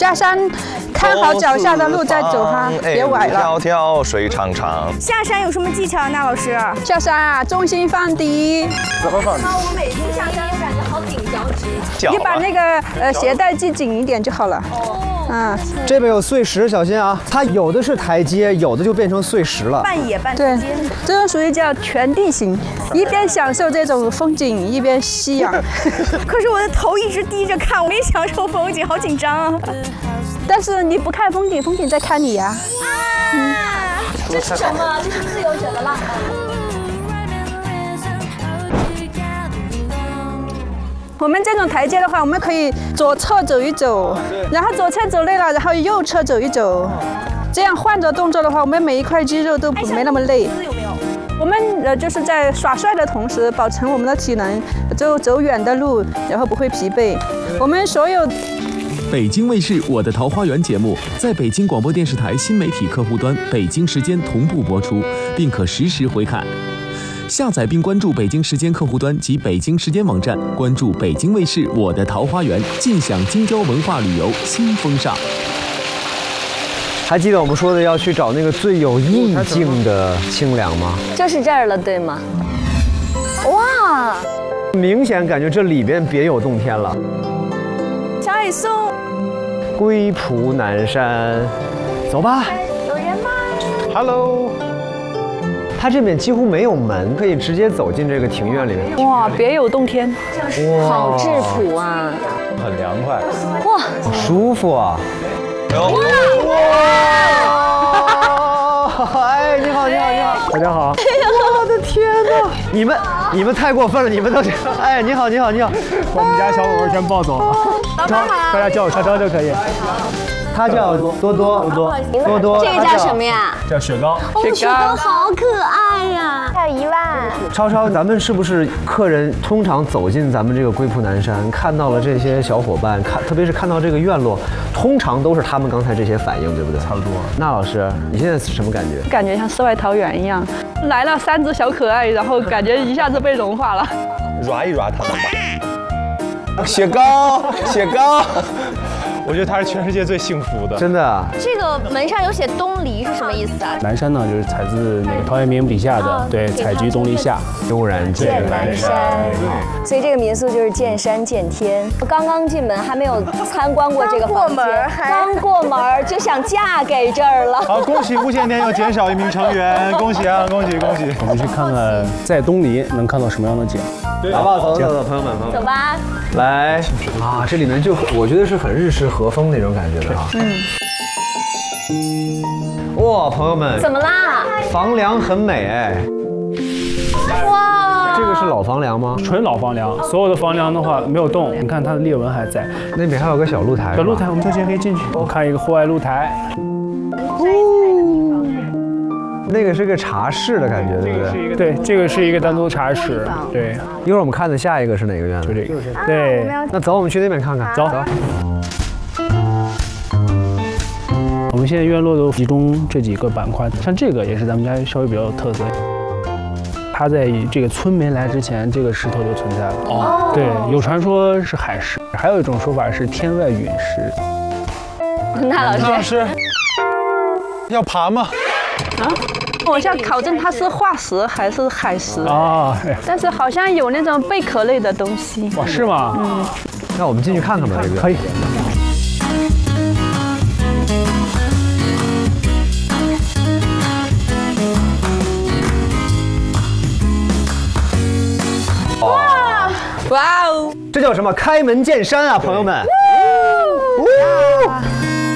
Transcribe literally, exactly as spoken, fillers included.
下山看好脚下的路再走哈，别崴了。 迢迢水长长。 下山有什么技巧？那老师？ 下山啊，重心放低。 怎么放低？ 我每次下山都感觉好紧脚趾。 你把那个呃鞋带系紧一点就好了。嗯， 这边有碎石，小心啊！它有的是台阶，有的就变成碎石了。 半野半对，这种属于叫全地形，一边享受这种风景，一边吸氧。 可是我的头一直低着看，我没享受风景，好紧张啊！ 但是你不看风景，风景在看你呀。 啊！嗯、这是什么？这是自由者的浪漫。 我们这种台阶的话，我们可以左侧走一走，然后左侧走累了，然后右侧走一走，这样换着动作的话，我们每一块肌肉都没那么累。我们呃就是在耍帅的同时，保存我们的体能，就走远的路，然后不会疲惫。我们所有。 北京卫视《我的桃花源》节目在北京广播电视台新媒体客户端北京时间同步播出，并可实时回看。下载并关注北京时间客户端及北京时间网站，关注北京卫视《我的桃花源》，尽享京郊文化旅游新风尚。 还记得我们说的要去找那个最有意境的清凉吗？ 就是这儿了，对吗？哇！ 明显感觉这里边别有洞天了。 小矮松， 归浦南山，走吧。 有人吗 ？Hello。它这边几乎没有门，可以直接走进这个庭院里面。 哇，别有洞天， 哇，好质朴啊， 很凉快， 哇， 好舒服啊！哇！哎，你好，你好，你好，大家好！我的天哪，你们你们太过分了，你们都这样。哎，你好，你好，你好， 把我们家小狗狗全抱走了。 老板好， 大家叫我超超就可以。 它叫多多多多多多， 这个叫什么呀？ 叫雪糕。 哦，雪糕好可爱呀！ 还有一万。 超超，咱们是不是客人通常走进咱们这个归浦南山，看到了这些小伙伴，看特别是看到这个院落，通常都是他们刚才这些反应，对不对？ 差不多。 那老师，你现在是什么感觉？ 感觉像世外桃源一样，来了三只小可爱，然后感觉一下子被融化了。 抓一抓他们吧。雪糕，雪糕。 我觉得它是全世界最幸福的， 真的啊！ 这个门上有写东篱是什么意思啊？ 南山呢，就是采自那个陶渊明笔下的，对，采菊东篱下， 悠然见南山。所以这个民宿就是见山见天。我刚刚进门，还没有参观过这个房间，刚过门就想嫁给这儿了。 好，恭喜无线电又减少一名成员，恭喜啊，恭喜恭喜！我们去看看在东篱能看到什么样的景。 好不好？走走走，朋友们，朋友们， 走吧。 来啊，这里面就我觉得是很日式和风那种感觉的啊。嗯。哇，朋友们， 怎么啦？ 房梁很美哎。 哇， 这个是老房梁吗？ 纯老房梁，所有的房梁的话没有动，你看它的裂纹还在。 那边还有个小露台。 小露台，我们特先可以进去，我看一个户外露台。 那个是个茶室的感觉，对不对？ 对，这个是一个单独的茶室。对， 一会儿我们看的下一个是哪个院子？ 就这个。对， 那走，我们去那边看看。走。 我们现在院落都集中这几个板块，像这个也是咱们家稍微比较有特色。它在这个村没来之前，这个石头就存在了。哦。对，有传说是海石，还有一种说法是天外陨石。 那老师， 老师要爬吗？ 啊，我想考证它是化石还是海石啊？但是好像有那种贝壳类的东西。 哇，是吗？ 嗯。 那我们进去看看吧，这个可以。 哇哇哦！ 这叫什么？开门见山啊，朋友们！